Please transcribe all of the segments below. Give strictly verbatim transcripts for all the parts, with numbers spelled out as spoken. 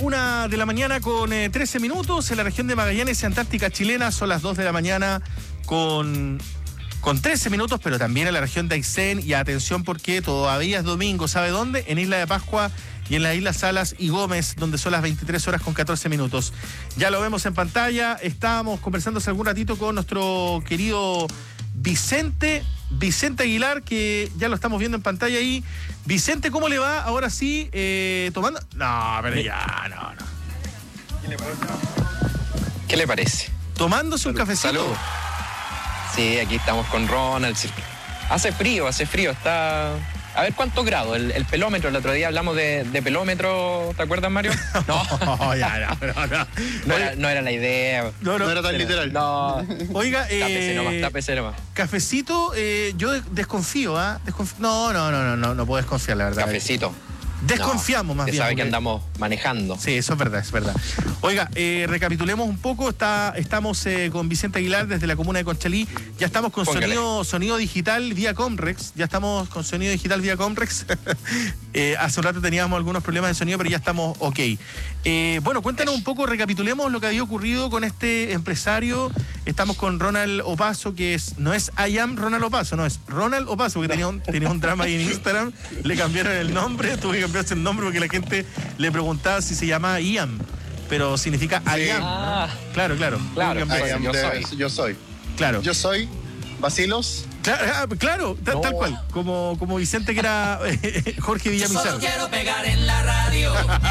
una de la mañana con eh, trece minutos. En la región de Magallanes y Antártica Chilena son las dos de la mañana con, con trece minutos, pero también en la región de Aysén. Y atención porque todavía es domingo, ¿sabe dónde? En Isla de Pascua y en las Islas Salas y Gómez, donde son las veintitrés horas con catorce minutos. Ya lo vemos en pantalla. Estábamos conversando hace algún ratito con nuestro querido Vicente, Vicente Aguilar, que ya lo estamos viendo en pantalla ahí. Vicente, ¿cómo le va? Ahora sí, eh, tomando... No, pero ya, no, no. ¿Qué le parece? ¿Qué le parece? Tomándose un cafecito. Salud. Sí, aquí estamos con Ronald. Hace frío, hace frío, está... A ver, ¿cuántos grados? El, el pelómetro, el otro día hablamos de, de pelómetro, ¿te acuerdas, Mario? No, ya, no, no, no. No era, no era la idea. No, no, no era tan literal. No. Oiga, eh... Tápese nomás, tápese nomás. Cafecito, eh, yo desconfío, ¿ah? ¿eh? Desconf... No, no, no, no, no, no puedo desconfiar, la verdad. Cafecito. Desconfiamos, no, más bien. sabe porque... que andamos manejando. Sí, eso es verdad, es verdad. Oiga, eh, recapitulemos un poco. Está, estamos eh, con Vicente Aguilar desde la comuna de Conchalí. Ya estamos con sonido, sonido digital vía Comrex. Ya estamos con sonido digital vía Comrex. eh, hace un rato teníamos algunos problemas de sonido, pero ya estamos ok. Eh, bueno, cuéntanos un poco, recapitulemos lo que había ocurrido con este empresario. Estamos con Ronald Opaso, que es no es I am Ronald Opaso, no, es Ronald Opaso, porque tenía un, tenía un drama ahí en Instagram. Le cambiaron el nombre, tuve que cambiarse el nombre porque la gente le preguntaba si se llamaba Iam, pero significa I am, ah, ¿no? Claro, claro. Claro, I am yo, de, soy. yo soy. Claro. Yo soy Basilos. Claro, claro tal, no. tal cual. Como, como Vicente, que era eh, Jorge Villamizar. Solo quiero pegar en la radio.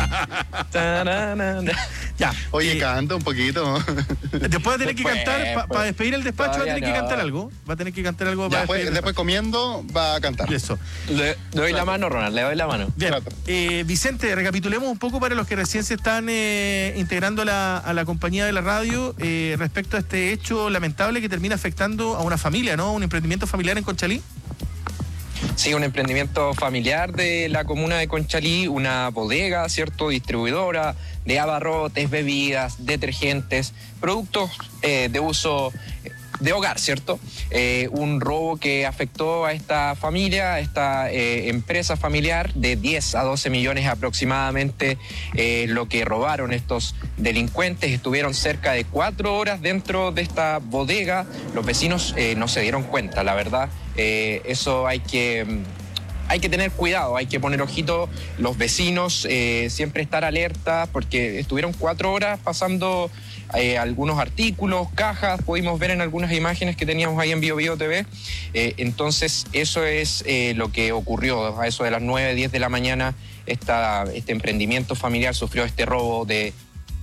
Ya. Oye, eh, canta un poquito. Después va a tener que Después, cantar, para pa pues, despedir el despacho, va a tener todavía que no. cantar algo. Va a tener que cantar algo para Después, despedir el después comiendo va a cantar. despacho. Eso. Le, le doy la mano, Ronald, le doy la mano. Bien, Trato. eh, Vicente, recapitulemos un poco para los que recién se están eh, integrando a la, a la compañía de la radio eh, respecto a este hecho lamentable que termina afectando a una familia, ¿no? Un emprendimiento familiar en Conchalí. Sí, un emprendimiento familiar de la comuna de Conchalí, una bodega, ¿cierto? Distribuidora de abarrotes, bebidas, detergentes, productos eh, de uso de hogar, ¿cierto? Eh, un robo que afectó a esta familia, a esta eh, empresa familiar de diez a doce millones aproximadamente, eh, lo que robaron estos delincuentes. Estuvieron cerca de cuatro horas dentro de esta bodega. Los vecinos eh, no se dieron cuenta, la verdad. Eh, eso hay que... Hay que tener cuidado, hay que poner ojito los vecinos, eh, siempre estar alerta, porque estuvieron cuatro horas pasando eh, algunos artículos, cajas, pudimos ver en algunas imágenes que teníamos ahí en Bio Bio T V. Eh, entonces, eso es eh, lo que ocurrió. A eso de las nueve, diez de la mañana, esta, este emprendimiento familiar sufrió este robo de...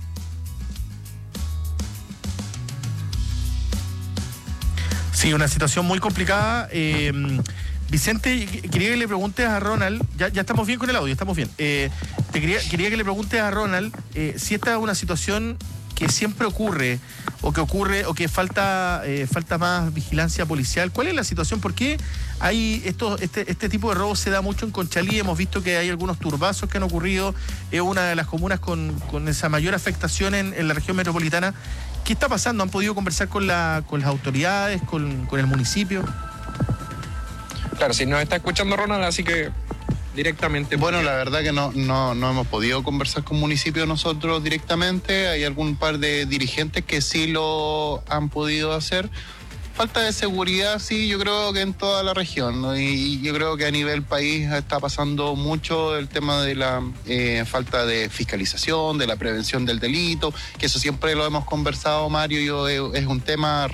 Sí, una situación muy complicada. Eh, Vicente, quería que le preguntes a Ronald, ya, ya estamos bien con el audio, estamos bien. Eh, te quería, quería que le preguntes a Ronald eh, si esta es una situación que siempre ocurre, o que ocurre, o que falta, eh, falta más vigilancia policial. ¿Cuál es la situación? ¿Por qué hay esto, este, este tipo de robos se da mucho en Conchalí? Hemos visto que hay algunos turbazos que han ocurrido, es una de las comunas con, con esa mayor afectación en, en la región metropolitana. ¿Qué está pasando? ¿Han podido conversar con, la, con las autoridades, con, con el municipio? Claro, si nos está escuchando Ronald, así que directamente... Bueno, porque... la verdad que no, no, no hemos podido conversar con municipio nosotros directamente. Hay algún par de dirigentes que sí lo han podido hacer. Falta de seguridad, sí, yo creo que en toda la región, ¿no? Y yo creo que a nivel país está pasando mucho el tema de la eh, falta de fiscalización, de la prevención del delito, que eso siempre lo hemos conversado, Mario y yo, es un tema